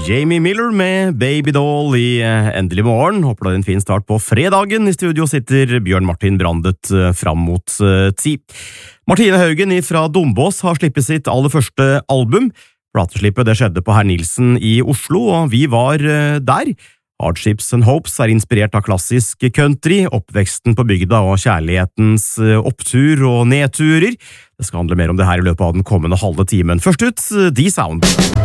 Jamie Miller med Baby Doll i Endelig morgen. Håper det er en fin start på fredagen. I studio sitter Bjørn Martin Brandet fram mot 10. Martine Haugen fra Dombås har slippet sitt aller første album. Plateslippet det skjedde på Herr Nilsen i Oslo, og vi var der. Hardships and Hopes er inspirert av klassisk country, oppveksten på bygda og kjærlighetens opptur og nedturer. Det skal handle mer om det her i løpet av den kommende halve timen. Først ut, The Sound.